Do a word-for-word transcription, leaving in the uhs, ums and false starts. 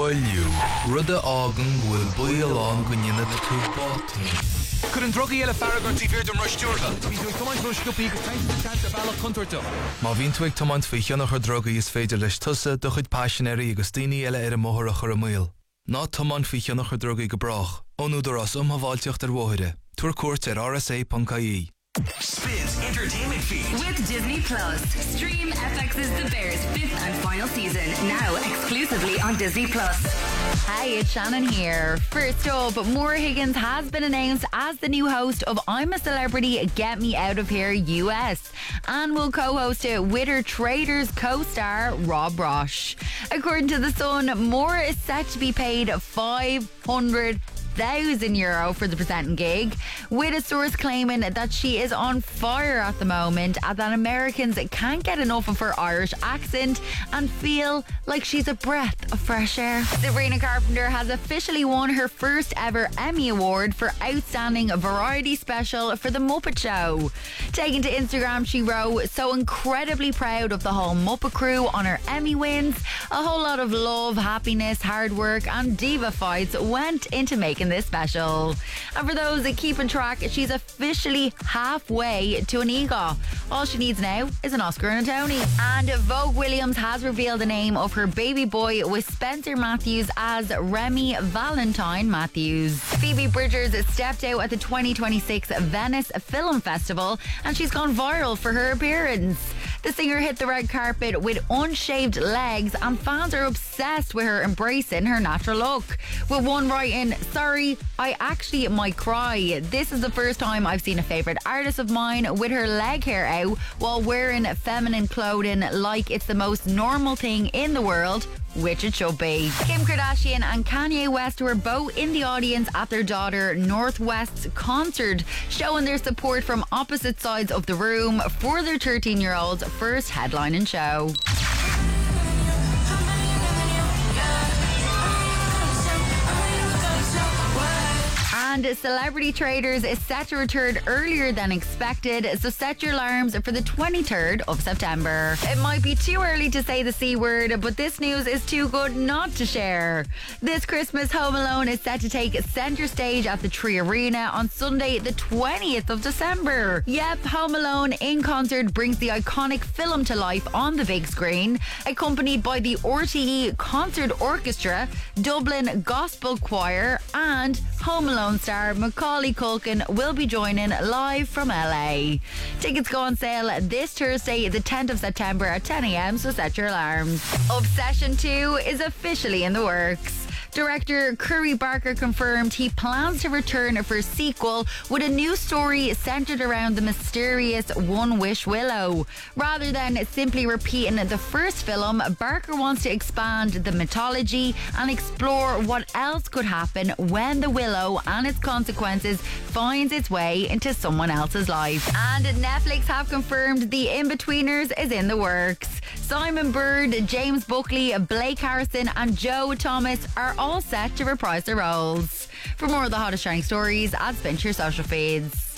Boilú, Rudda Ágan bhfuil buileán go nine tú bátaí. Could an druggy eile faragor tí fear dom rushúrta. Bhí tú tomáint rushúpi go taint a balla contorta. Má bhín tú ag tomáint faoi cheannach ar drogaí is féidir leis tusa do chuid passionéirí agus daoine eile ar a móthra chur a míl. Ná tomáint faoi cheannach ar drogaí go brach, ónúdar as umhaváilteocht ar bmhóide. Tuair cuairt ar r s a dot I E. Spins Entertainment Feed with Disney Plus. Stream F X's The Bears fifth and final season now exclusively on Disney Plus. Hi, it's Shannon here. First up, Maura Higgins has been announced as the new host of I'm a Celebrity, Get Me Out of Here U S and will co-host it with her Traitors co-star Rob Roche. According to The Sun, Maura is set to be paid five hundred thousand euro for the presenting gig, with a source claiming that she is on fire at the moment and that Americans can't get enough of her Irish accent and feel like she's a breath of fresh air. Sabrina Carpenter has officially won her first ever Emmy Award for Outstanding Variety Special for The Muppet Show. Taking to Instagram, she wrote, "So incredibly proud of the whole Muppet crew on her Emmy wins. A whole lot of love, happiness, hard work and diva fights went into making this special." And for those that keep in track, she's officially halfway to an EGOT. All she needs now is an Oscar and a Tony. And Vogue Williams has revealed the name of her baby boy with Spencer Matthews as Remy Valentine Matthews. Phoebe Bridgers stepped out at the twenty twenty-six Venice Film Festival and she's gone viral for her appearance. The singer hit the red carpet with unshaved legs and fans are obsessed with her embracing her natural look, with one writing, "Sorry, I actually might cry. This is the first time I've seen a favourite artist of mine with her leg hair out while wearing feminine clothing like it's the most normal thing in the world," which it should be. Kim Kardashian and Kanye West were both in the audience at their daughter North West's concert, showing their support from opposite sides of the room for their thirteen-year-old's first headlining show. And Celebrity Traitors is set to return earlier than expected, so set your alarms for the twenty-third of September. It might be too early to say the C word, but this news is too good not to share. This Christmas, Home Alone is set to take centre stage at the Tree Arena on Sunday the twentieth of December. Yep, Home Alone in concert brings the iconic film to life on the big screen, accompanied by the R T E Concert Orchestra, Dublin Gospel Choir and Home Alone star Macaulay Culkin will be joining live from L A. Tickets go on sale this Thursday, the tenth of September at ten a.m, so set your alarms. Obsession two is officially in the works. Director Curry Barker confirmed he plans to return for a sequel with a new story centered around the mysterious One Wish Willow. Rather than simply repeating the first film, Barker wants to expand the mythology and explore what else could happen when the Willow and its consequences finds its way into someone else's life. And Netflix have confirmed The Inbetweeners is in the works. Simon Bird, James Buckley, Blake Harrison and Joe Thomas are all set to reprise their roles. For more of the hottest shining stories, add Spin to your social feeds.